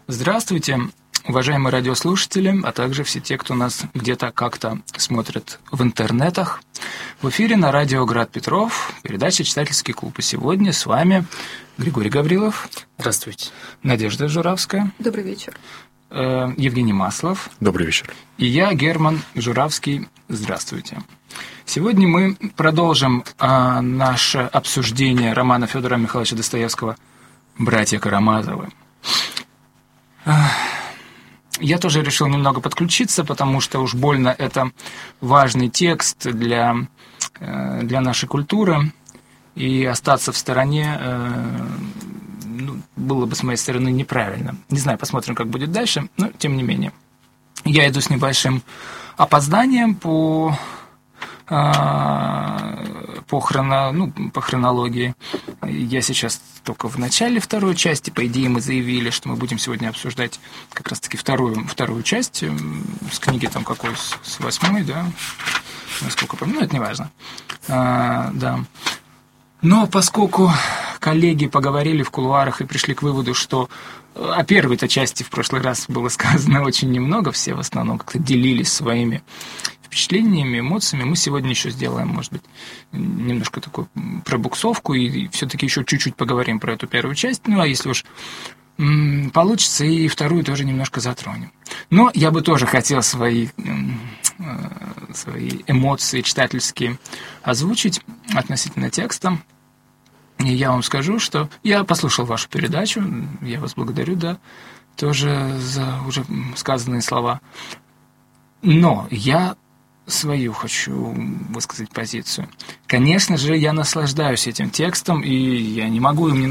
Здравствуйте, уважаемые радиослушатели, а также все те, кто нас где-то как-то смотрит в интернетах. В эфире на радио Град Петров передача «Читательский клуб». И сегодня с вами Григорий Гаврилов. Здравствуйте. Надежда Журавская. Добрый вечер. Евгений Маслов. Добрый вечер. И я, Герман Журавский. Здравствуйте. Сегодня мы продолжим наше обсуждение романа Федора Михайловича Достоевского «Братья Карамазовы». Я тоже решил немного подключиться, потому что уж больно это важный текст для нашей культуры, и остаться в стороне было бы с моей стороны неправильно. Не знаю, посмотрим, как будет дальше, но тем не менее. Я иду с небольшим опозданием по хронологии. Я сейчас только в начале второй части. По идее, мы заявили, что мы будем сегодня обсуждать как раз-таки вторую часть с книги там какой, с 8, да? Насколько помню, это не важно. Да. Но поскольку коллеги поговорили в кулуарах и пришли к выводу, что о первой-то части в прошлый раз было сказано очень немного, все в основном как-то делились своими впечатлениями, эмоциями, мы сегодня еще сделаем, может быть, немножко такую пробуксовку и все-таки еще чуть-чуть поговорим про эту первую часть, ну а если уж получится, и вторую тоже немножко затронем. Но я бы тоже хотел свои эмоции читательские озвучить относительно текста. И я вам скажу, что я послушал вашу передачу, я вас благодарю, да, тоже за уже сказанные слова. Но я свою хочу высказать позицию. Конечно же, я наслаждаюсь этим текстом, и я не могу им не